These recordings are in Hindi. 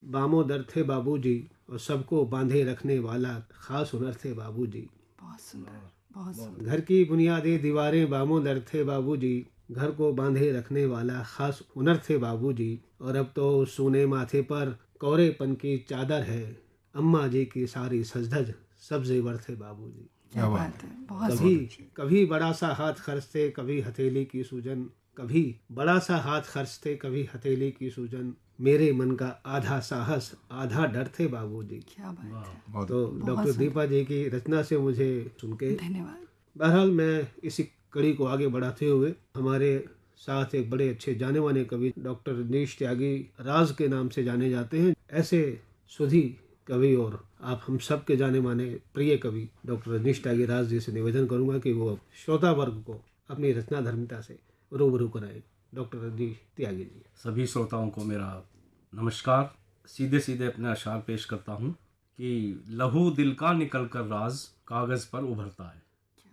बामोदर थे बाबूजी और सबको बांधे रखने वाला खास हुनर थे बाबूजी। बहुत सुंदर, बहुत सुंदर। घर की बुनियादी दीवारें बामोदर थे बाबूजी, घर को बांधे रखने वाला खास हुनर थे बाबूजी। और अब तो सूने माथे पर कोरेपन की चादर है, अम्मा जी की सारी सजधज सब जेवर थे बाबूजी। क्या बात है, बहुत कभी सुंदर। कभी बड़ा सा हाथ खर्चते, कभी हथेली की सूजन, कभी बड़ा सा हाथ खर्चते, कभी हथेली की सूजन। मेरे मन का आधा साहस आधा डर थे बाबूजी। क्या बात है, बहुत तो डॉक्टर दीपा जी की रचना से मुझे सुन के, धन्यवाद। बहरहाल मैं इसी कड़ी को आगे बढ़ाते हुए हमारे साथ एक बड़े अच्छे जाने माने कवि डॉक्टर रजनीश त्यागी राज के नाम से जाने जाते हैं, ऐसे सुधी कवि और आप हम सब के जाने माने प्रिय कवि डॉक्टर रजनीश त्यागी राज जी से निवेदन करूंगा कि वो श्रोता वर्ग को अपनी रचना धर्मिता से रूबरू कराए। डॉक्टर रजनीश त्यागी जी। सभी श्रोताओं को मेरा नमस्कार। सीधे सीधे अपने अशार पेश करता हूँ कि लहू दिल का निकल कर राज कागज पर उभरता है।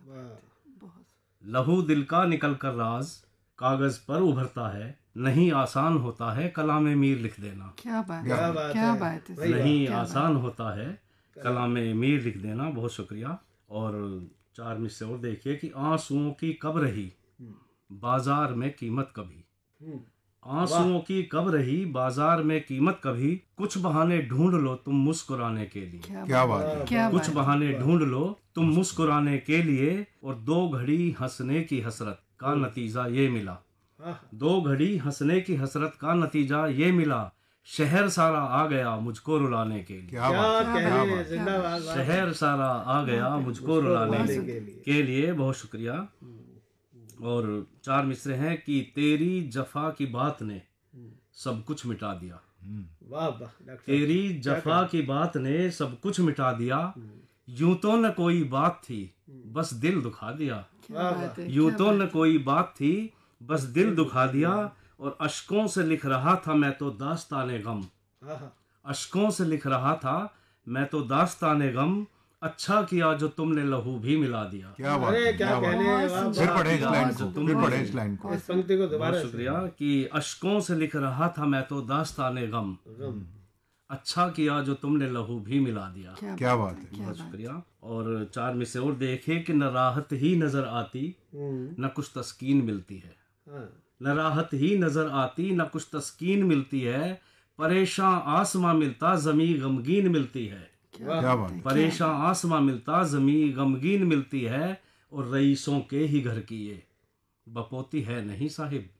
बहुत लहू दिल का निकल कर राज कागज पर उभरता है, नहीं आसान होता है कलाम मीर लिख देना। क्या बात क्या है, बात क्या है। बात है, भाई नहीं क्या बात आसान होता है कलाम मीर लिख देना। बहुत शुक्रिया। और 4 मिनट से और देखिए कि आंसुओं की कब रही बाजार में कीमत कभी, आंसुओं की कब रही बाजार में कीमत कभी, कुछ बहाने ढूंढ लो तुम मुस्कुराने के लिए, क्या बात है। क्या कुछ बात है। बहाने ढूंढ लो तुम मुस्कुराने के लिए। और 2 घड़ी हंसने की हसरत का नतीजा ये मिला, 2 घड़ी हंसने की हसरत का नतीजा ये मिला, शहर सारा आ गया मुझको रुलाने के लिए, क्या क्या बात है, क्या कहने, बात है। जिंदाबाद। शहर सारा आ गया मुझको रुलाने रुलाने के लिए। के लिए। बहुत शुक्रिया। और 4 मिसरे हैं कि तेरी जफा की बात ने सब कुछ मिटा दिया, वाह वाह डॉक्टर। तेरी जफा की बात ने सब कुछ मिटा दिया, यूं तो न कोई बात थी बस दिल दुखा दिया, क्या बात है, यूं क्या तो बात न है। कोई बात थी बस दिल दुखा दिया। और अश्कों से लिख रहा था मैं तो दास्ताने गम, आहा, अश्कों से लिख रहा था मैं तो दास्ताने गम, अच्छा किया जो तुमने लहू भी मिला दिया। क्या बात अरे है, क्या क्या बात कहने, है। वाह, फिर वाह। पढ़े इस लाइन को, तुम फिर भी- पढ़े इस लाइन को। इस पंक्ति को दोबारा बहुत से। शुक्रिया कि अश्कों से लिख रहा था मैं तो दास्ताने गम, अच्छा किया जो तुमने लहू भी मिला दिया। क्या बात है। क्या बहुत बात। शुक्रिया। और 4 में से और देखे कि न राहत ही नजर आती न कुछ तस्कीन मिलती है, हाँ, न राहत ही नजर आती न कुछ तस्कीन मिलती है, परेशान आसमां मिलता जमी गमगीन मिलती है, क्या बात है। परेशान आसमां मिलता जमी गमगीन मिलती है। और रईसों के ही घर की ये बपोती है नहीं साहिब,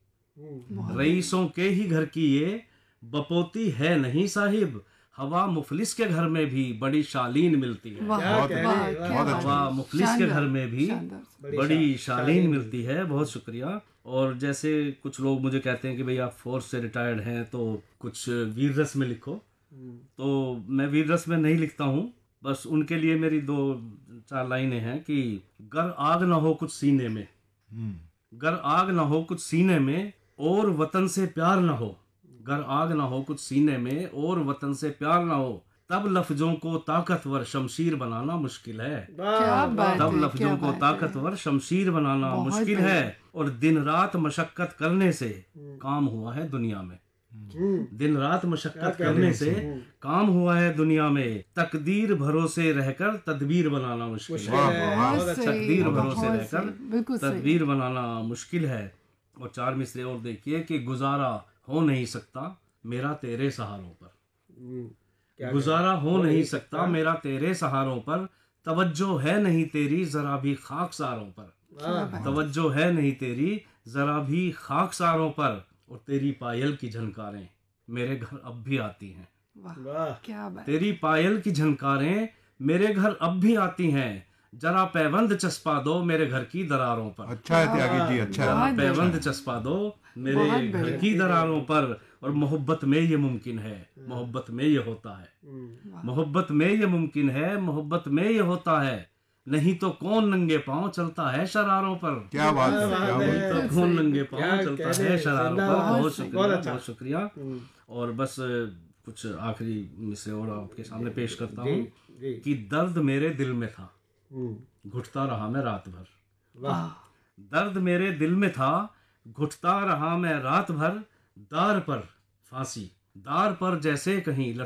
रईसों के ही घर की ये बपोती है नहीं साहिब, हवा मुफलिस के घर में भी बड़ी शालीन मिलती है, वाह, क्या बहुत कहने, वाह, वाह, क्या बहुत बात अच्छा। हवा है। मुफलिस के घर में भी शानदार। बड़ी शालीन मिलती है। बहुत शुक्रिया। और जैसे कुछ लोग मुझे कहते हैं कि भाई आप फोर्स से रिटायर्ड हैं तो कुछ वीर रस में लिखो, तो मैं वीर रस में नहीं लिखता हूँ, बस उनके लिए मेरी 2-4 लाइनें हैं कि गर आग ना हो कुछ सीने में, गर आग ना हो कुछ सीने में और वतन से प्यार ना हो, गर आग ना हो कुछ सीने में और वतन से प्यार ना हो, तब लफ्जों को ताकतवर शमशीर बनाना मुश्किल है, क्या बात तब है, लफ्जों क्या को बात है। ताकतवर शमशीर बनाना बहुत मुश्किल बढ़िया। है। और दिन रात मशक्कत करने से काम हुआ है दुनिया में, दिन रात मशक्कत करने से काम हुआ है दुनिया में, तकदीर भरोसे रहकर तदबीर बनाना मुश्किल है, वाह, वाह, बहुत अच्छा। सही, तकदीर बहुत भरोसे रहकर सही, बिल्कुल सही। तदबीर बनाना मुश्किल है। और 4 मिसरे और देखिए कि गुजारा हो नहीं सकता मेरा तेरे सहारों पर, क्या गुजारा हो नहीं सकता मेरा तेरे सहारों पर, तवज्जो है नहीं तेरी जरा भी खाकसारों पर, तवज्जो है नहीं तेरी जरा भी खाकसारों पर, और तेरी पायल की झनकारें मेरे घर अब भी आती हैं, वाह, वाह, क्या बात। तेरी पायल की झनकारें मेरे घर अब भी आती हैं, जरा पैबंद चस्पा दो मेरे घर की दरारों पर, अच्छा है त्यागी जी, अच्छा जरा है। बहुत बढ़िया। पैबंद चस्पा दो मेरे बहुत घर बढ़िया। की दरारों पर। और मोहब्बत में ये मुमकिन है, मोहब्बत में ये होता है, मोहब्बत में ये मुमकिन है, मोहब्बत में ये होता है, नहीं तो कौन नंगे पांव चलता है शरारों पर, क्या बात है, क्या क्या बात बात है। है। तो कौन नंगे क्या पांव चलता कहने, है शरारों पर। जिंदाबाद। बहुत बहुत शुक्रिया, अच्छा। बहुत शुक्रिया। और बस कुछ आखिरी मिसरे और आपके सामने पेश करता हूँ जी। कि दर्द मेरे दिल में था हम्म, घुटता रहा मैं रात भर, वाह, दर्द मेरे दिल में था घुटता रहा मैं रात भर, दार पर फांसी, दार पर जैसे कहीं